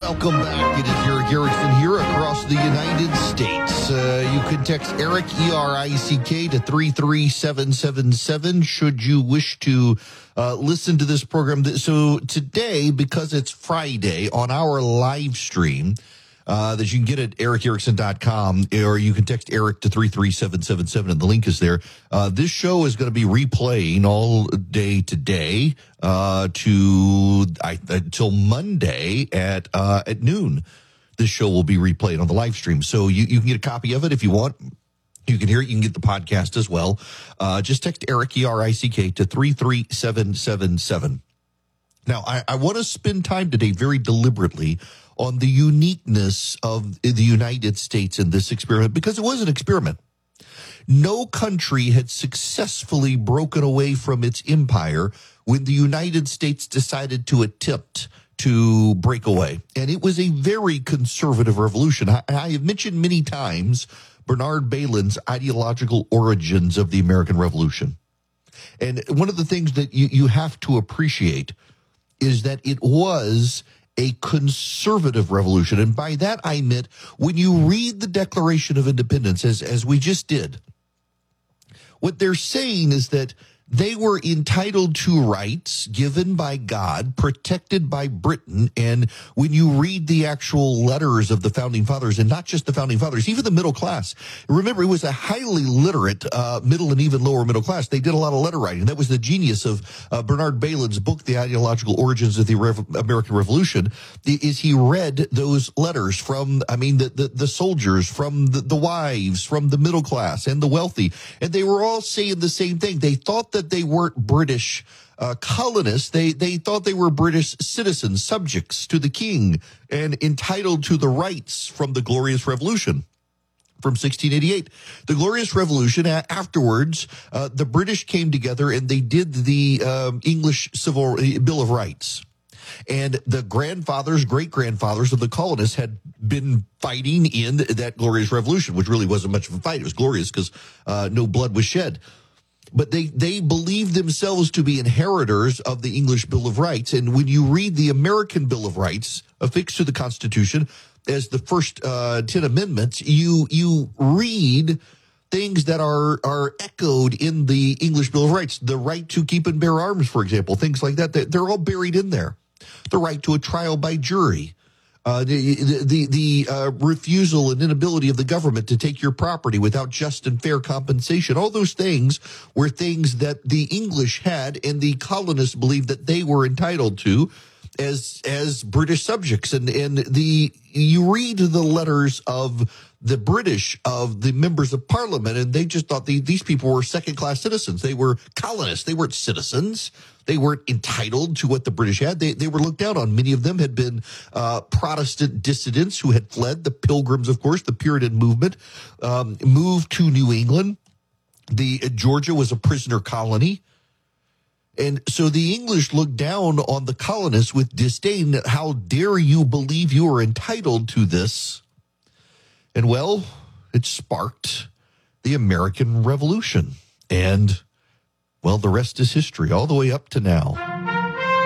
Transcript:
Welcome back. It is Eric Erickson here across the United States. You can text Eric, E-R-I-C-K, to 33777 should you wish to listen to this program. So today, because it's Friday, on our live stream that you can get at ericerickson.com, or you can text Eric to 33777, and the link is there. This show is going to be replaying all day today until Monday at noon. This show will be replayed on the live stream. So you can get a copy of it if you want. You can hear it. You can get the podcast as well. Just text Eric, E-R-I-C-K, to 33777. Now, I want to spend time today very deliberately on the uniqueness of the United States in this experiment, because it was an experiment. No country had successfully broken away from its empire when the United States decided to attempt to break away. And it was a very conservative revolution. I have mentioned many times Bernard Bailyn's ideological origins of the American Revolution. And one of the things that you have to appreciate is that it was a conservative revolution. And by that I meant when you read the Declaration of Independence, as we just did, what they're saying is that they were entitled to rights given by God, protected by Britain. And when you read the actual letters of the Founding Fathers, and not just the Founding Fathers, even the middle class, remember, it was a highly literate middle and even lower middle class. They did a lot of letter writing. That was the genius of Bernard Bailyn's book, The Ideological Origins of the American Revolution, is he read those letters from, the soldiers, from the wives, from the middle class and the wealthy. And they were all saying the same thing. They thought that they weren't British colonists. They thought they were British citizens, subjects to the king, and entitled to the rights from the Glorious Revolution from 1688. The Glorious Revolution, afterwards, the British came together and they did the English Civil Bill of Rights. And the grandfathers, great-grandfathers of the colonists had been fighting in that Glorious Revolution, which really wasn't much of a fight. It was glorious because no blood was shed. But they believed themselves to be inheritors of the English Bill of Rights. And when you read the American Bill of Rights affixed to the Constitution as the first 10 amendments, you read things that are echoed in the English Bill of Rights. The right to keep and bear arms, for example, things like that. They're all buried in there. The right to a trial by jury. The refusal and inability of the government to take your property without just and fair compensation. All those things were things that the English had and the colonists believed that they were entitled to as British subjects. And you read the letters of the British, of the members of Parliament, and they just thought these people were second-class citizens. They were colonists. They weren't citizens. They weren't entitled to what the British had. They were looked down on. Many of them had been Protestant dissidents who had fled. The Pilgrims, of course, the Puritan movement, moved to New England. Georgia was a prisoner colony. And so the English looked down on the colonists with disdain. How dare you believe you are entitled to this? And, well, it sparked the American Revolution. And, well, the rest is history all the way up to now.